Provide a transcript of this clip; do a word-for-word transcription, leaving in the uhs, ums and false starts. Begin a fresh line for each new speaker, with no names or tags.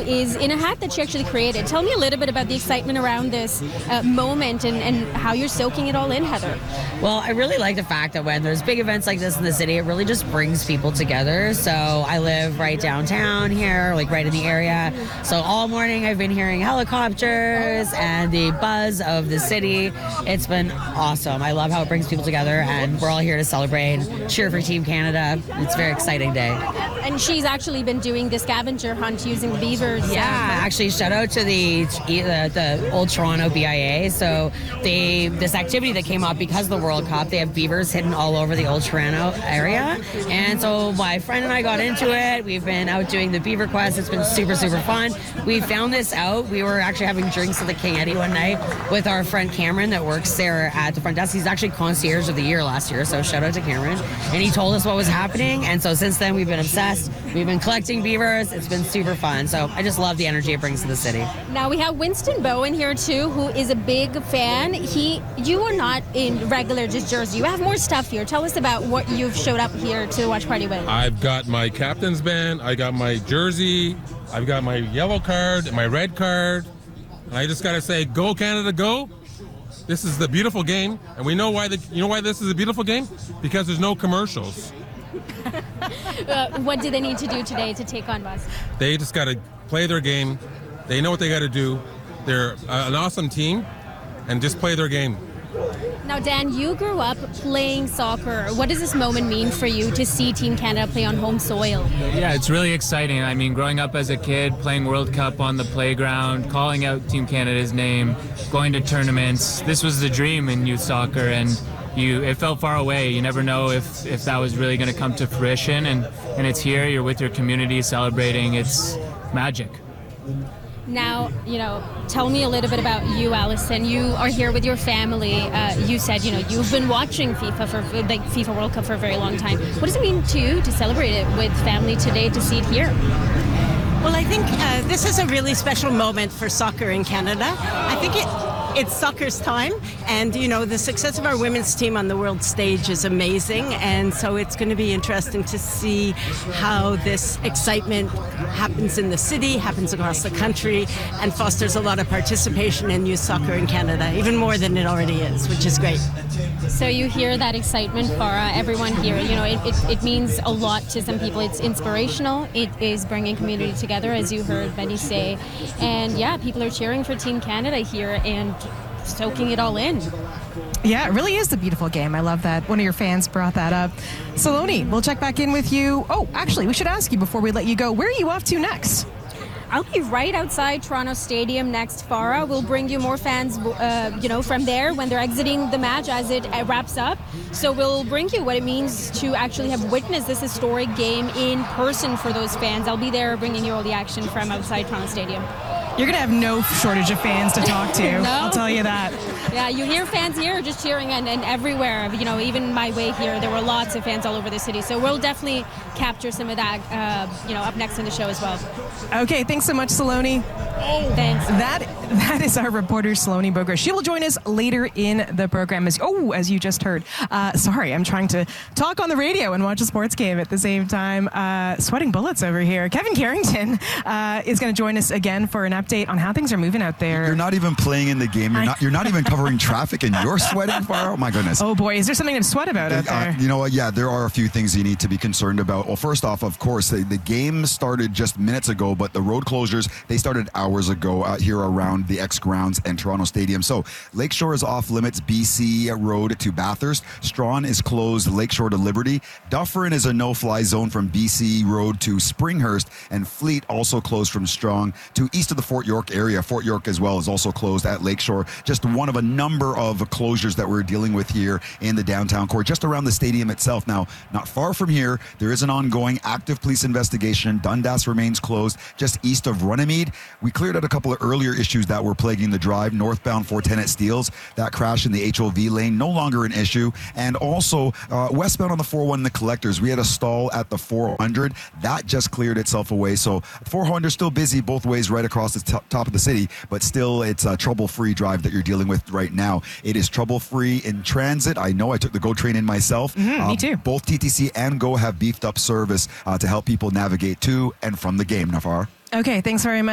is in a hat that she actually created. Tell me a little bit about the excitement around this uh, moment and, and how you're soaking it all in, Heather.
Well, I really like the fact that when there's big events like this in the city, it really just brings people together. So I live right downtown here, like right in the area. So all morning I've been hearing helicopters and the buzz of the city. It's been awesome. I love how it brings people together, and we're all here to celebrate, cheer for Team Canada. It's a very exciting day.
And she's actually been doing the scavenger hunt using the beavers.
Yeah, actually, shout out to the the, the Old Toronto B I A. So they this activity that came up because of the World Cup, they have beavers hidden all over the Old Toronto area. And so my friend and I got into it. We've been out doing the beaver quest. It's been super, super fun. We found this out. We were actually having drinks at the King Eddie one night with our friend Cameron that works there at the front desk. He's actually concierge of the year last year, so shout out to Cameron. And he told us what was happening, and so since then we've been obsessed. We've been collecting beavers. It's been super fun. So I just love the energy it brings to the city.
Now we have Winston Bowen here too, who is a big fan. He, you are not in regular just jersey. You have more stuff here. Tell us about what you've showed up here to watch party with.
I've got my captain's band. I got my jersey. I've got my yellow card and my red card. And I just got to say, go Canada, go. This is the beautiful game, and we know why. The, you know why this is a beautiful game? Because there's no commercials.
uh, what do they need to do today to take on Boston?
They just got to play their game. They know what they got to do. They're uh, an awesome team, and just play their game.
Now, Dan, you grew up playing soccer. What does this moment mean for you to see Team Canada play on home soil?
Yeah, it's really exciting. I mean, growing up as a kid, playing World Cup on the playground, calling out Team Canada's name, going to tournaments. This was the dream in youth soccer, and you it felt far away. You never know if, if that was really going to come to fruition, and, and it's here. You're with your community celebrating. It's magic.
Now, you know, tell me a little bit about you, Allison. You are here with your family. Uh, you said, you know, you've been watching FIFA for like FIFA World Cup for a very long time. What does it mean to you to celebrate it with family today, to see it here?
Well, I think uh, this is a really special moment for soccer in Canada. I think it it's soccer's time, and you know the success of our women's team on the world stage is amazing, and so it's going to be interesting to see how this excitement happens in the city, happens across the country, and fosters a lot of participation in youth soccer in Canada, even more than it already is, which is great.
So you hear that excitement, Farah, everyone here, you know, it, it, it means a lot to some people. It's inspirational. It is bringing community together, as you heard Benny say. And yeah, people are cheering for Team Canada here and soaking it all in.
Yeah, it really is a beautiful game. I love that one of your fans brought that up. Saloni, we'll check back in with you. Oh, actually, we should ask you before we let you go, where are you off to next?
I'll be right outside Toronto Stadium next, Farah. We'll bring you more fans, uh, you know, from there when they're exiting the match as it uh, wraps up. So we'll bring you what it means to actually have witnessed this historic game in person for those fans. I'll be there bringing you all the action from outside Toronto Stadium.
You're going to have no shortage of fans to talk to.
No?
I'll tell you that.
Yeah, you hear fans here just cheering and, and everywhere. You know, even my way here, there were lots of fans all over the city. So we'll definitely capture some of that, uh, you know, up next in the show as well.
Okay, thanks so much, Saloni.
Thanks.
That that is our reporter, Saloni Boger. She will join us later in the program. As oh, as you just heard. Uh, sorry, I'm trying to talk on the radio and watch a sports game at the same time. Uh, sweating bullets over here. Kevin Carrington uh, is going to join us again for an update on how things are moving out there.
You're not even playing in the game. You're
I,
not. You're not even covering traffic, and you're sweating far. Oh my goodness.
Oh boy, is there something to sweat about out there?
Uh, you know what? Yeah, there are a few things you need to be concerned about. Well, first off, of course, the, the game started just minutes ago, but the road closures they started hours ago out here around the X grounds and Toronto Stadium. So Lakeshore is off limits. B C Road to Bathurst. Strawn is closed. Lakeshore to Liberty. Dufferin is a no-fly zone from B C Road to Springhurst, and Fleet also closed from Strong to east of the Fort York area. Fort York as well is also closed at Lakeshore. Just one of a number of closures that we're dealing with here in the downtown core, just around the stadium itself. Now, not far from here, there is an ongoing active police investigation. Dundas remains closed just east of Runnymede. We cleared out a couple of earlier issues that were plaguing the drive. Northbound four ten at Steeles, that crash in the H O V lane, no longer an issue. And also uh, westbound on the four one in the Collectors, we had a stall at the four hundred. That just cleared itself away. So four hundred still busy both ways right across the t- top of the city, but still it's a trouble-free drive that you're dealing with right now. It is trouble-free in transit. I know I took the GO train in myself.
Mm-hmm,
uh,
me too.
Both T T C and GO have beefed up service uh, to help people navigate to and from the game, Nafar.
Okay, thanks very much.